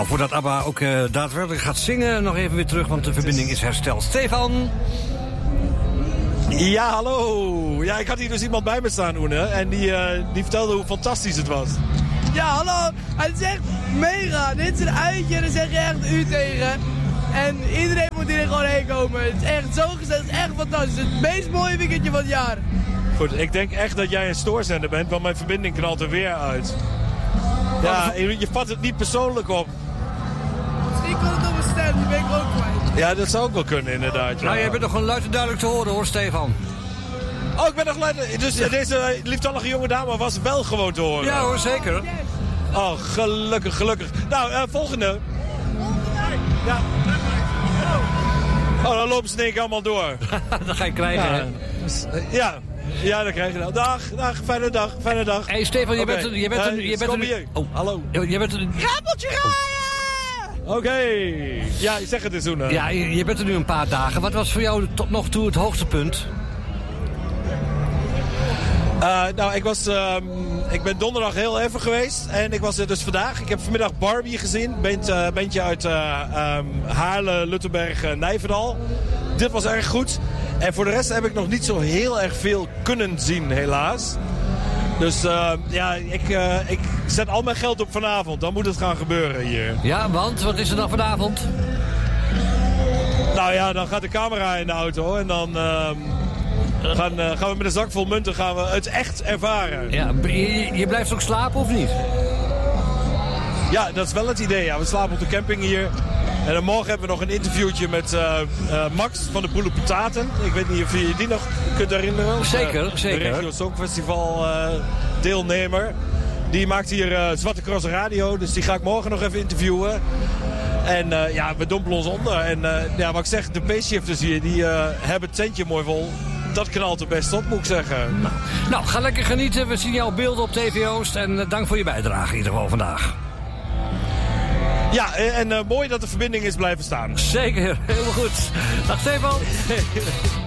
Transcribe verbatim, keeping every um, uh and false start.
Nou, voordat ABBA ook uh, daadwerkelijk gaat zingen, nog even weer terug, want de verbinding is hersteld. Stefan? Ja, hallo. Ja, ik had hier dus iemand bij me staan, Oene. En die, uh, die vertelde hoe fantastisch het was. Ja, hallo. Het is echt mega. Dit is een uitje en dan zeg je echt u tegen. En iedereen moet hier gewoon heen komen. Het is echt zo gezellig. Het is echt fantastisch. Het meest mooie weekendje van het jaar. Goed, ik denk echt dat jij een stoorzender bent, want mijn verbinding knalt er weer uit. Ja, je, je vat het niet persoonlijk op. Misschien kan het op een stem, die ben ik ook kwijt. Ja, dat zou ook wel kunnen, inderdaad. Ja. Nou, jij bent nog gewoon luid en duidelijk te horen, hoor, Stefan. Oh, ik ben nog luid. Dus ja. Deze lieftallige jonge dame was wel gewoon te horen. Ja hoor, zeker. Oh, gelukkig, gelukkig. Nou, uh, volgende. Ja. Oh, dan lopen ze denk ik allemaal door. Dat ga je krijgen, ja. hè? Dus, uh, ja. Ja, dat krijg je dan. Dag, dag, fijne dag, fijne dag. Hé, hey, Stefan, je okay. bent... Je bent, uh, je bent een, hier. Oh, hallo. Je, je bent een... Rappeltje rijden! Oké. Okay. Ja, zeg het eens, Oene. Ja, je, je bent er nu een paar dagen. Wat was voor jou tot nog toe het hoogtepunt? Uh, nou, ik, was, uh, ik ben donderdag heel even geweest. En ik was er dus vandaag. Ik heb vanmiddag Barbie gezien. Bent, uh, bandje uit uh, um, Haarlem, Luttenberg, uh, Nijverdal. Dit was erg goed. En voor de rest heb ik nog niet zo heel erg veel kunnen zien, helaas. Dus uh, ja, ik, uh, ik zet al mijn geld op vanavond. Dan moet het gaan gebeuren hier. Ja, want wat is er dan vanavond? Nou ja, dan gaat de camera in de auto. En dan... Uh, Gaan, uh, gaan we met een zak vol munten gaan we het echt ervaren. Ja, je, je blijft ook slapen of niet? Ja, dat is wel het idee. Ja. We slapen op de camping hier. En dan morgen hebben we nog een interviewtje met uh, uh, Max van de Boele Potaten. Ik weet niet of je je die nog kunt herinneren. Zeker, uh, zeker. De Regio Songfestival uh, deelnemer. Die maakt hier uh, Zwarte Cross Radio. Dus die ga ik morgen nog even interviewen. En uh, ja, we dompelen ons onder. En uh, ja, wat ik zeg, de payshifters hier, die uh, hebben het tentje mooi vol. Dat knalt er best op, moet ik zeggen. Nou, nou, ga lekker genieten. We zien jouw beelden op T V Oost. En uh, dank voor je bijdrage in ieder geval vandaag. Ja, en uh, mooi dat de verbinding is blijven staan. Zeker, helemaal goed. Dag Stefan.